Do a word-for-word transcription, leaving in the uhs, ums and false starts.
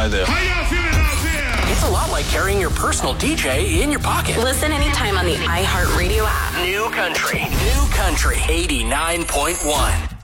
Hi there. How y'all feeling out there? It's a lot like carrying your personal D J in your pocket. Listen anytime on the iHeartRadio app. New Country. New Country eighty-nine point one.